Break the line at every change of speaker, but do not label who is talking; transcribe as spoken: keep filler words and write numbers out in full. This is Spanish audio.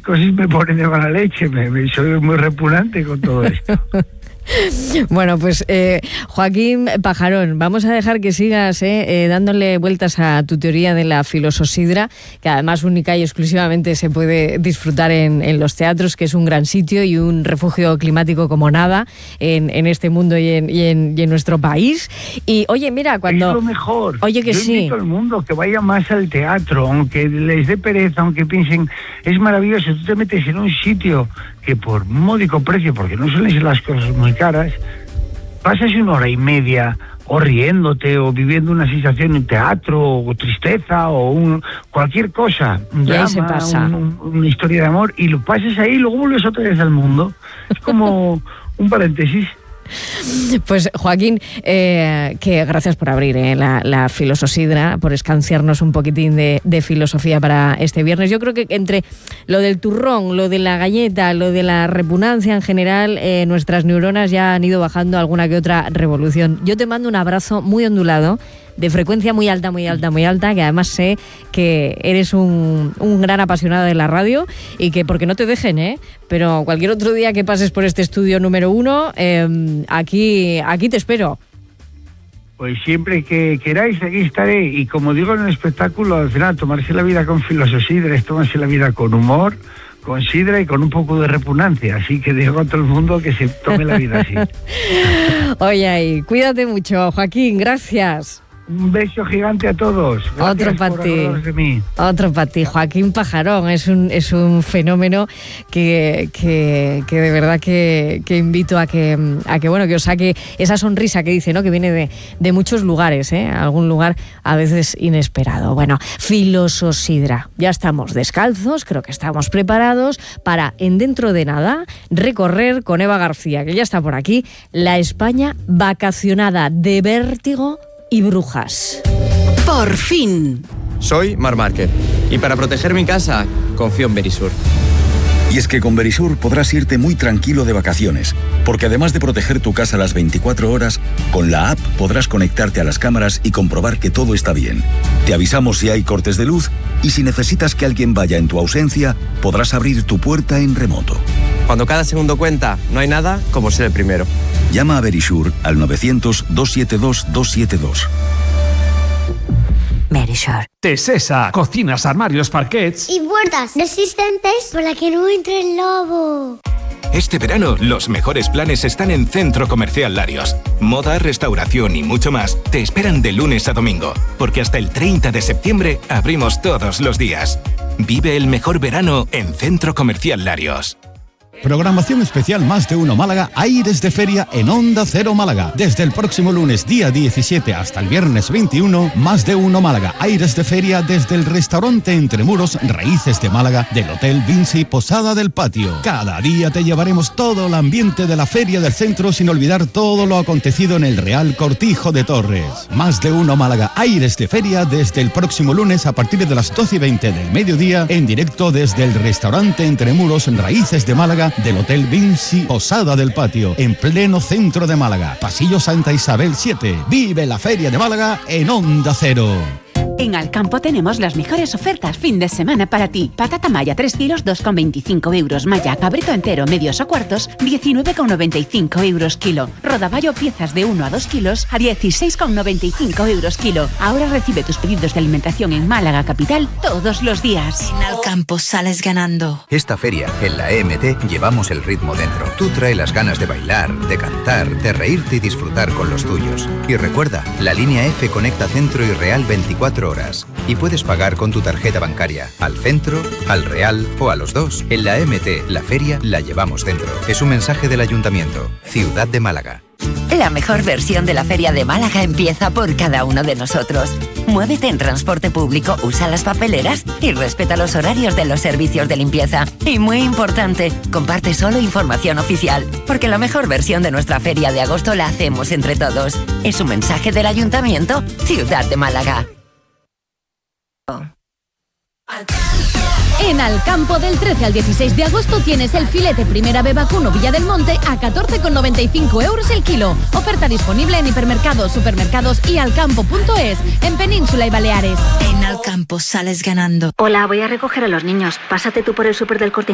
cosas me ponen de mala leche, me, me soy muy repugnante con todo esto.
Bueno, pues eh, Joaquín Pajarón, vamos a dejar que sigas eh, eh, dándole vueltas a tu teoría de la filososidra, que además única y exclusivamente se puede disfrutar en, en los teatros, que es un gran sitio y un refugio climático como nada en, en este mundo y en, y, en, y en nuestro país. Y oye, mira, cuando...
Es lo mejor.
Oye, que
Yo
sí.
invito al mundo que vaya más al teatro, aunque les dé pereza, aunque piensen, es maravilloso, tú te metes en un sitio que por módico precio, porque no suelen ser las cosas muy caras, pasas una hora y media o riéndote o viviendo una sensación en teatro o tristeza o un, cualquier cosa, un drama,
se pasa.
Un, un, una historia de amor, y lo pasas ahí y luego vuelves otra vez al mundo. Es como un paréntesis.
Pues Joaquín, eh, que gracias por abrir eh, la, la filososidra, por escanciarnos un poquitín de, de filosofía para este viernes. Yo creo que entre lo del turrón, lo de la galleta, lo de la repugnancia en general, eh, nuestras neuronas ya han ido bajando alguna que otra revolución. Yo te mando un abrazo muy ondulado, de frecuencia muy alta, muy alta, muy alta, que además sé que eres un, un gran apasionado de la radio y que porque no te dejen, ¿eh? Pero cualquier otro día que pases por este estudio número uno, eh, aquí, aquí te espero.
Pues siempre que queráis, aquí estaré. Y como digo en el espectáculo, al final, tomarse la vida con filososidra es tomarse la vida con humor, con sidra y con un poco de repugnancia. Así que digo a todo el mundo que se tome la vida así.
Oye, ahí, cuídate mucho, Joaquín, gracias.
Un beso gigante a todos. Gracias.
Otro para ti.
De mí.
Otro para ti. Joaquín Pajarón es un, es un fenómeno que, que, que de verdad que, que invito a que, a que, bueno, que os saque esa sonrisa que dice, ¿no? Que viene de, de muchos lugares, ¿eh? Algún lugar a veces inesperado. Bueno, filososidra. Ya estamos descalzos, creo que estamos preparados para, en dentro de nada, recorrer con Eva García, que ya está por aquí, la España vacacionada de vértigo y brujas.
Por fin.
Soy Marc Márquez y para proteger mi casa confío en Verisur.
Y es que con Verisur podrás irte muy tranquilo de vacaciones, porque además de proteger tu casa las veinticuatro horas, con la app podrás conectarte a las cámaras y comprobar que todo está bien. Te avisamos si hay cortes de luz y si necesitas que alguien vaya en tu ausencia, podrás abrir tu puerta en remoto.
Cuando cada segundo cuenta, no hay nada como ser el primero.
Llama a Verisur al novecientos, doscientos setenta y dos, doscientos setenta y dos.
Verisur.
Tesesa, cocinas, armarios, parquets
y puertas resistentes por la que no entre el lobo.
Este verano, los mejores planes están en Centro Comercial Larios. Moda, restauración y mucho más te esperan de lunes a domingo, porque hasta el treinta de septiembre abrimos todos los días. Vive el mejor verano en Centro Comercial Larios.
Programación especial Más de Uno Málaga, Aires de Feria en Onda Cero Málaga. Desde el próximo lunes día diecisiete hasta el viernes veintiuno, Más de Uno Málaga, Aires de Feria desde el restaurante Entre Muros, Raíces de Málaga, del Hotel Vinci Posada del Patio. Cada día te llevaremos todo el ambiente de la Feria del Centro sin olvidar todo lo acontecido en el Real Cortijo de Torres. Más de Uno Málaga, Aires de Feria desde el próximo lunes a partir de las doce y veinte del mediodía en directo desde el restaurante Entre Muros, Raíces de Málaga, del Hotel Vinci Posada del Patio, en pleno centro de Málaga, Pasillo Santa Isabel siete. Vive la Feria de Málaga en Onda Cero.
En Alcampo tenemos las mejores ofertas fin de semana para ti. Patata maya tres kilos, dos con veinticinco euros. Maya cabrito entero, medios o cuartos, diecinueve con noventa y cinco euros kilo. Rodaballo piezas de uno a dos kilos a dieciséis con noventa y cinco euros kilo. Ahora recibe tus pedidos de alimentación en Málaga capital todos los días.
En Alcampo sales ganando.
Esta feria, en la E M T, llevamos el ritmo dentro. Tú trae las ganas de bailar, de cantar, de reírte y disfrutar con los tuyos. Y recuerda, la línea F conecta Centro y Real veinticuatro horas. Y puedes pagar con tu tarjeta bancaria al Centro, al Real o a los dos. En la E M T, la feria la llevamos dentro. Es un mensaje del Ayuntamiento. Ciudad de Málaga.
La mejor versión de la Feria de Málaga empieza por cada uno de nosotros. Muévete en transporte público, usa las papeleras y respeta los horarios de los servicios de limpieza. Y muy importante, comparte solo información oficial, porque la mejor versión de nuestra feria de agosto la hacemos entre todos. Es un mensaje del Ayuntamiento, Ciudad de Málaga.
En Alcampo del trece al dieciséis de agosto tienes el filete Primera B Vacuno Villa del Monte a catorce con noventa y cinco euros el kilo. Oferta disponible en hipermercados, supermercados y alcampo punto es en Península y Baleares.
En Alcampo sales ganando.
Hola, voy a recoger a los niños. Pásate tú por el súper del Corte